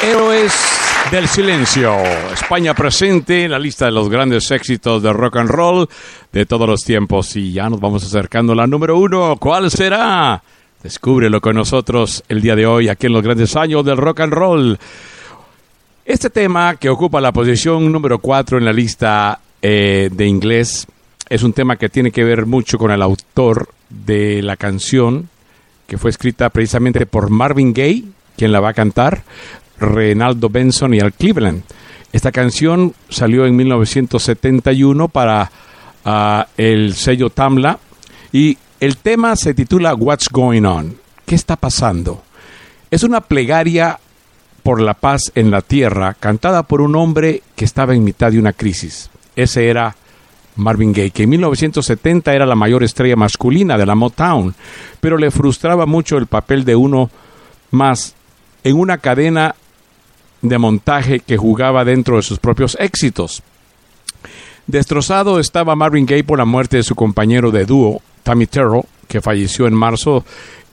Héroes del Silencio. España presente en la lista de los grandes éxitos de rock and roll de todos los tiempos. Y ya nos vamos acercando a la número 1. ¿Cuál será? Descúbrelo con nosotros el día de hoy, aquí en los grandes años del rock and roll. Este tema, que ocupa la posición número 4 en la lista de inglés, es un tema que tiene que ver mucho con el autor de la canción, que fue escrita precisamente por Marvin Gaye, quien la va a cantar, Reinaldo Benson y Al Cleveland. Esta canción salió en 1971 para el sello Tamla, y el tema se titula What's Going On? ¿Qué está pasando? Es una plegaria por la paz en la tierra, cantada por un hombre que estaba en mitad de una crisis. Ese era Marvin Gaye, que en 1970 era la mayor estrella masculina de la Motown, pero le frustraba mucho el papel de uno más en una cadena de montaje que jugaba dentro de sus propios éxitos. Destrozado estaba Marvin Gaye por la muerte de su compañero de dúo, Tammy Terrell, que falleció en marzo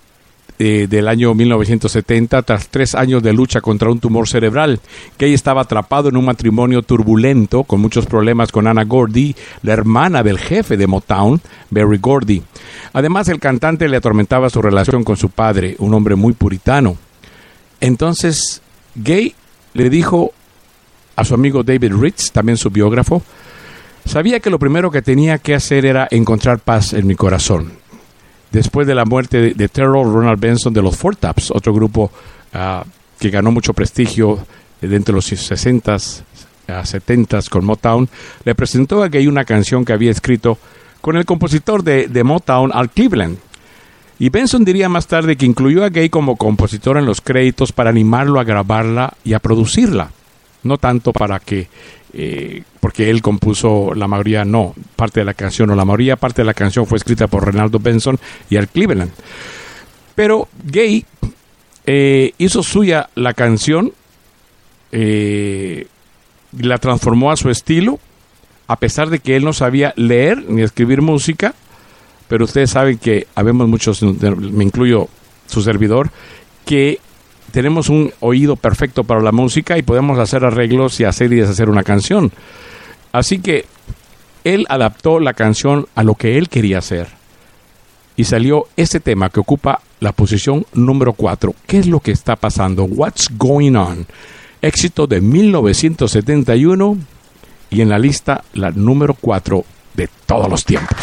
del año 1970 tras 3 años de lucha contra un tumor cerebral. Gaye estaba atrapado en un matrimonio turbulento con muchos problemas con Anna Gordy, la hermana del jefe de Motown, Berry Gordy. Además, el cantante le atormentaba su relación con su padre, un hombre muy puritano. Entonces, Gaye le dijo a su amigo David Ritz, también su biógrafo: sabía que lo primero que tenía que hacer era encontrar paz en mi corazón. Después de la muerte de Terrell, Ronald Benson de los Four Tops, otro grupo que ganó mucho prestigio dentro de los 60s, 70s con Motown, le presentó a Gaye una canción que había escrito con el compositor de Motown, Al Cleveland. Y Benson diría más tarde que incluyó a Gaye como compositor en los créditos para animarlo a grabarla y a producirla. No tanto para que, porque él compuso la mayoría, no, parte de la canción, o la mayoría parte de la canción fue escrita por Reinaldo Benson y Al Cleveland. Pero Gaye hizo suya la canción, la transformó a su estilo, a pesar de que él no sabía leer ni escribir música. Pero ustedes saben que habemos muchos, me incluyo su servidor, que tenemos un oído perfecto para la música y podemos hacer arreglos y hacer y deshacer una canción. Así que él adaptó la canción a lo que él quería hacer. Y salió este tema que ocupa la posición número 4. ¿Qué es lo que está pasando? What's Going On? Éxito de 1971 y en la lista la número 4 de todos los tiempos.